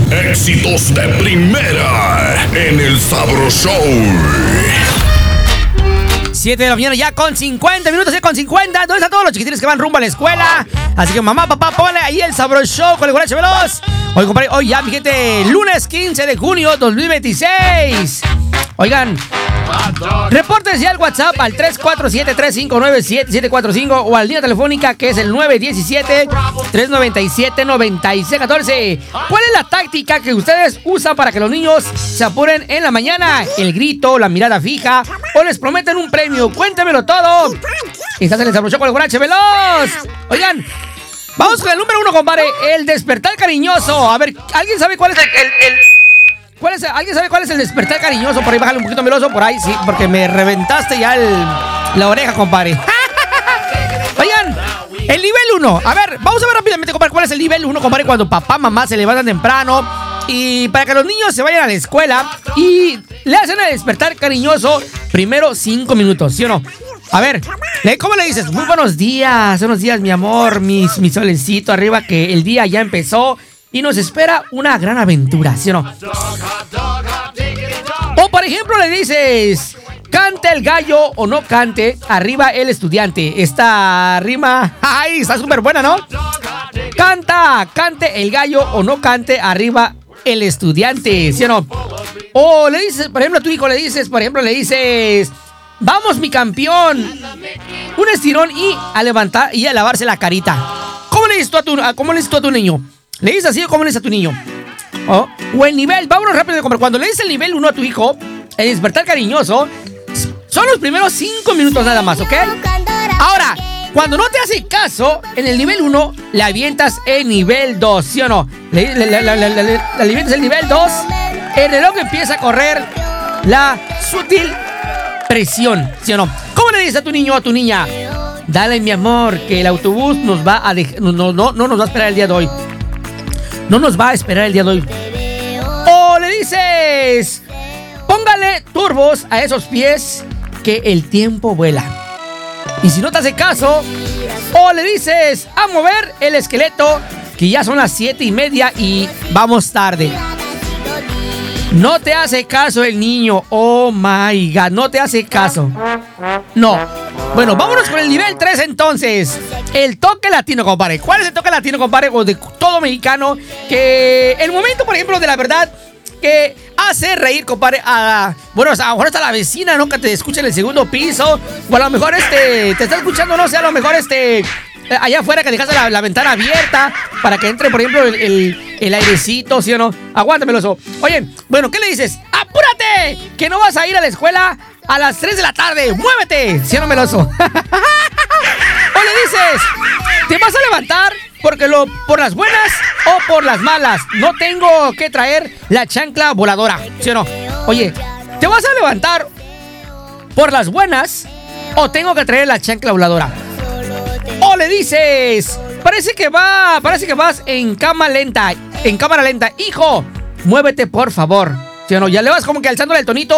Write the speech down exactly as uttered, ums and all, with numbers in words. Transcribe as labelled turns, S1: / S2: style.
S1: Éxitos de primera en el Sabro Show.
S2: siete de la mañana ya con cincuenta minutos, ya con cincuenta. ¿Dónde están todos los chiquitines que van rumbo a la escuela? Así que mamá, papá, ponle ahí el Sabro Show con el Guarache Veloz. Hoy, compadre, hoy ya, mi gente, lunes quince de junio dos mil veintiséis. Oigan, repórtense ya al WhatsApp al tres cuatro siete, tres cinco nueve, siete siete cuatro cinco o al línea telefónica que es el nueve uno siete, tres nueve siete, nueve seis uno cuatro. ¿Cuál es la táctica que ustedes usan para que los niños se apuren en la mañana? ¿El grito, la mirada fija o les prometen un premio? Cuéntemelo todo. Estás en el Sabro Show con el Guarache Veloz. Oigan, vamos con el número uno, compadre. El despertar cariñoso. A ver, ¿alguien sabe cuál es el... el, el... ¿Cuál es, ¿Alguien sabe cuál es el despertar cariñoso? Por ahí, bájale un poquito meloso, por ahí, sí, porque me reventaste ya el, la oreja, compadre. Oigan, el nivel uno. A ver, vamos a ver rápidamente, compadre, cuál es el nivel uno, compadre, cuando papá, mamá se levantan temprano y para que los niños se vayan a la escuela y le hacen el despertar cariñoso primero cinco minutos, ¿sí o no? A ver, ¿cómo le dices? Muy buenos días, buenos días, mi amor, mi, mi solecito arriba, que el día ya empezó y nos espera una gran aventura, ¿sí o no? O por ejemplo le dices, cante el gallo o no cante, arriba el estudiante. Esta rima, ay, está súper buena, ¿no? Canta, cante el gallo o no cante, arriba el estudiante, ¿sí o no? O le dices, por ejemplo, a tu hijo le dices, por ejemplo, le dices, vamos mi campeón, un estirón y a levantar y a lavarse la carita. ¿Cómo le dices tú a tu, cómo le dices tú a tu niño? ¿Le dices así o cómo le dices a tu niño? Oh, o el nivel, vámonos rápido. Cuando le dices el nivel uno a tu hijo, el despertar cariñoso, son los primeros cinco minutos nada más, ¿ok? Ahora, cuando no te hace caso, en el nivel uno, le avientas el nivel dos, ¿sí o no? Le, le, le, le, le, le, le avientas el nivel dos, el reloj empieza a correr la sutil presión, ¿sí o no? ¿Cómo le dices a tu niño o a tu niña? Dale, mi amor, que el autobús nos va a dejar, no, no, no, no nos va a esperar el día de hoy. No nos va a esperar el día de hoy. O le dices, póngale turbos a esos pies que el tiempo vuela. Y si no te hace caso, o le dices, a mover el esqueleto, que ya son las siete y media y vamos tarde. No te hace caso el niño. Oh my God, no te hace caso. No. Bueno, vámonos con el nivel tres entonces. El toque latino, compadre. ¿Cuál es el toque latino, compadre? O de todo mexicano. Que el momento, por ejemplo, de la verdad, que hace reír, compadre, a... Bueno, a lo mejor hasta la vecina, ¿no? Que te escuche en el segundo piso. O a lo mejor este... Te está escuchando, no sé, a lo mejor este... allá afuera que dejaste la, la ventana abierta para que entre, por ejemplo, el, el, el airecito, ¿sí o no? Aguántamelo eso. Oye, bueno, ¿qué le dices? ¡Apúrate! Que no vas a ir a la escuela a las tres de la tarde. ¡Muévete! ¿Sí o no, meloso? O le dices, te vas a levantar porque lo, por las buenas o por las malas. No tengo que traer la chancla voladora, ¿sí o no? Oye, ¿te vas a levantar por las buenas o tengo que traer la chancla voladora? O le dices, parece que va, parece que vas en cama lenta, en cámara lenta. Hijo, muévete por favor. ¿Sí o no? Ya le vas como que alzándole el tonito.